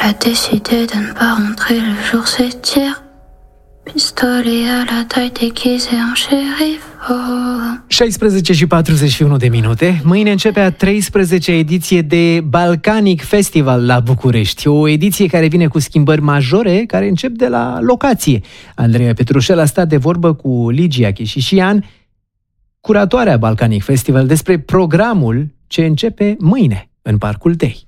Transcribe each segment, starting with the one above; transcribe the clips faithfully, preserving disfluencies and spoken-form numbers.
a décidé de ne pas rentrer le jour s'étire. Pistolet à la taille déguisé en shérif. Oh. șaisprezece și patruzeci și unu de minute. Mâine începe a treisprezecea ediție de Balkanic Festival la București. O ediție care vine cu schimbări majore, care încep de la locație. Andreea Petrușel a stat de vorbă cu Ligia Chișișian, curatoarea Balkanic Festival, despre programul ce începe mâine în Parcul Tei.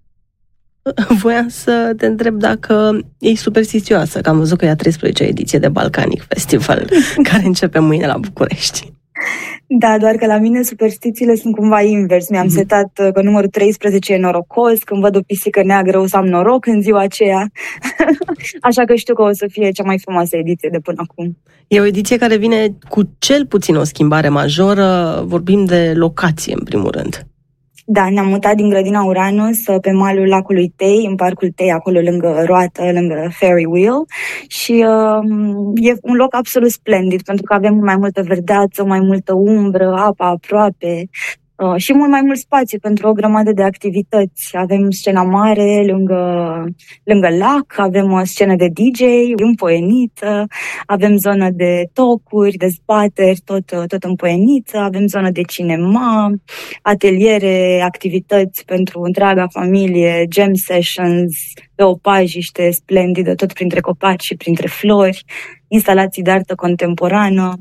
Voiam să te întreb dacă ești superstițioasă, că am văzut că e a treisprezecea ediție de Balkanic Festival, care începe mâine la București. Da, doar că la mine superstițiile sunt cumva invers. Mi-am mm-hmm. setat că numărul treisprezece e norocos, când văd o pisică neagră o să am noroc în ziua aceea. Așa că știu că o să fie cea mai frumoasă ediție de până acum. E o ediție care vine cu cel puțin o schimbare majoră. Vorbim de locație, în primul rând. Da, ne-am mutat din grădina Uranus pe malul lacului Tei, în Parcul Tei, acolo lângă roată, lângă Ferry Wheel. Și uh, e un loc absolut splendid, pentru că avem mai multă verdeață, mai multă umbră, apa aproape. Uh, și mult mai mult spațiu pentru o grămadă de activități. Avem scena mare lângă, lângă lac, avem o scenă de D J, împoieniță, avem zonă de tocuri, dezbateri, tot, tot împoieniță, avem zonă de cinema, ateliere, activități pentru întreaga familie, jam sessions, pe o pajiște splendidă, tot printre copaci și printre flori, instalații de artă contemporană.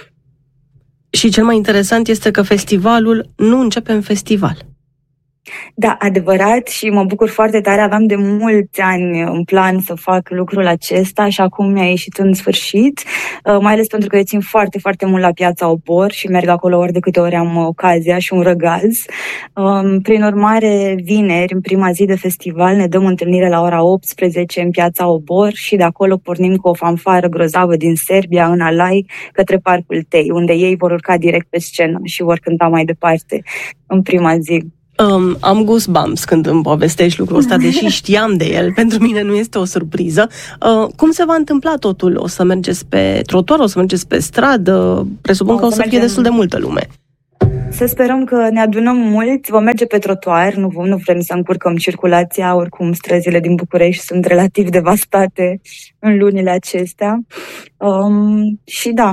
Și cel mai interesant este că festivalul nu începe în festival. Da, adevărat, și mă bucur foarte tare. Aveam de mulți ani în plan să fac lucrul acesta și acum mi-a ieșit în sfârșit, mai ales pentru că eu țin foarte, foarte mult la Piața Obor și merg acolo ori de câte ori am ocazia și un răgaz. Prin urmare, vineri, în prima zi de festival, ne dăm întâlnire la ora optsprezece în Piața Obor și de acolo pornim cu o fanfară grozavă din Serbia, în alai, către Parcul Tei, unde ei vor urca direct pe scenă și vor cânta mai departe în prima zi. Um, am goosebumps când îmi povestești lucrul ăsta, deși știam de el, pentru mine nu este o surpriză. Uh, cum se va întâmpla totul? O să mergeți pe trotuar, o să mergeți pe stradă? Presupun o că o să, să fie destul de multă lume. Să sperăm că ne adunăm mulți, vom merge pe trotuar, nu, nu vrem să încurcăm circulația, oricum străzile din București sunt relativ devastate în lunile acestea. Um, și da,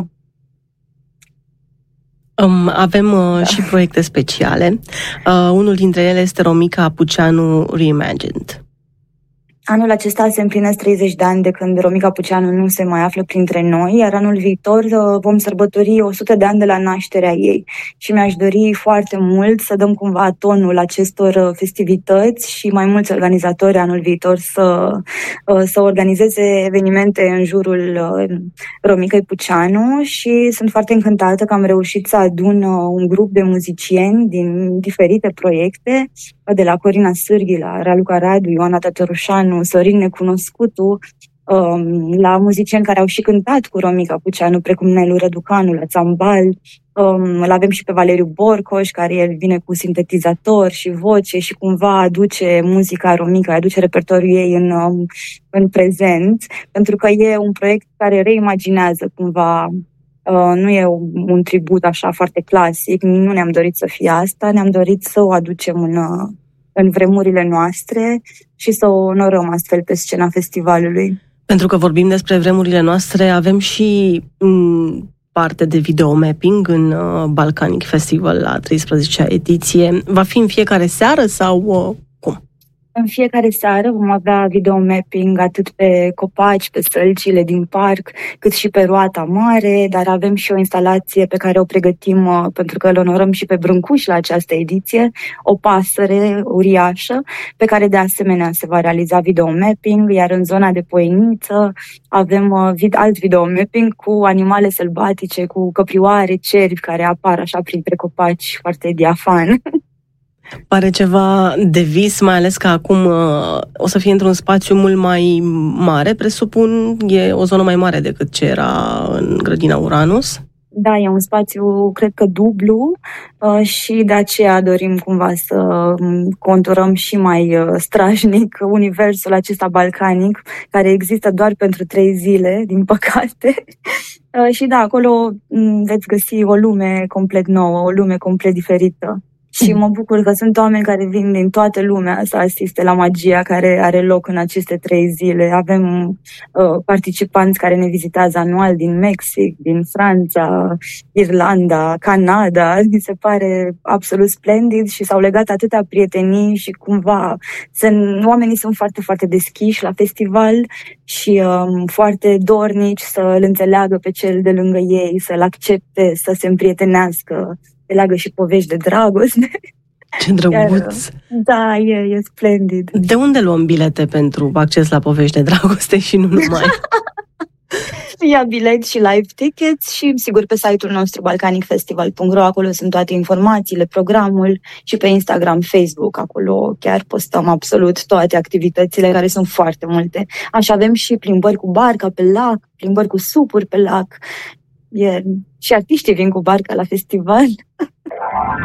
Um, avem uh, și proiecte speciale. Uh, unul dintre ele este Romica Apuceanu Reimagined. Anul acesta se împlinesc treizeci de ani de când Romica Apuceanu nu se mai află printre noi, iar anul viitor vom sărbători o sută de ani de la nașterea ei. Și mi-aș dori foarte mult să dăm cumva tonul acestor festivități și mai mulți organizatori anul viitor să, să organizeze evenimente în jurul Romicăi Puceanu și sunt foarte încântată că am reușit să adun un grup de muzicieni din diferite proiecte, de la Corina Sârghi, la Raluca Radu, Ioana Tătărușanu, Sorin Necunoscutu, um, la muzicieni care au și cântat cu Romica Puceanu, precum Nelu Răducanu, la țambal. Um, îl avem și pe Valeriu Borcoș, care el vine cu sintetizator și voce și cumva aduce muzica Romica, aduce repertoriul ei în, um, în prezent, pentru că e un proiect care reimaginează cumva. Uh, nu e un, un tribut așa foarte clasic, nu ne-am dorit să fie asta, ne-am dorit să o aducem în, în vremurile noastre și să o onorăm astfel pe scena festivalului. Pentru că vorbim despre vremurile noastre, avem și m, parte de videomapping în uh, Balkanic Festival la treisprezecea ediție. Va fi în fiecare seară sau uh, cum? În fiecare seară vom avea videomapping atât pe copaci, pe stălcile din parc, cât și pe roata mare, dar avem și o instalație pe care o pregătim uh, pentru că îl onorăm și pe Brâncuș la această ediție, o pasăre uriașă, pe care de asemenea se va realiza videomapping, iar în zona de Poieniță avem uh, vid- alt videomapping cu animale sălbatice, cu căprioare, cervi care apar așa printre copaci, foarte diafan. Pare ceva de vis, mai ales că acum uh, o să fie într-un spațiu mult mai mare, presupun, e o zonă mai mare decât ce era în grădina Uranus. Da, e un spațiu, cred că dublu uh, și de aceea dorim cumva să conturăm și mai uh, strașnic universul acesta balcanic, care există doar pentru trei zile, din păcate. Uh, și da, acolo um, veți găsi o lume complet nouă, o lume complet diferită. Și mă bucur că sunt oameni care vin din toată lumea să asiste la magia care are loc în aceste trei zile. Avem uh, participanți care ne vizitează anual din Mexic, din Franța, Irlanda, Canada. Mi se pare absolut splendid și s-au legat atâtea prietenii și cumva sunt, oamenii sunt foarte, foarte deschiși la festival și um, foarte dornici să-l înțeleagă pe cel de lângă ei, să-l accepte, să se împrietenească. Se leagă și povești de dragoste. Ce drăguț! Iar, da, e, e splendid. De unde luăm bilete pentru acces la povești de dragoste și nu numai? Ia bilet și live tickets și, sigur, pe site-ul nostru balcanic festival punct ro, acolo sunt toate informațiile, programul și pe Instagram, Facebook, acolo chiar postăm absolut toate activitățile, care sunt foarte multe. Așa avem și plimbări cu barca pe lac, plimbări cu supuri pe lac. E, și artiștii vin cu barca la festival.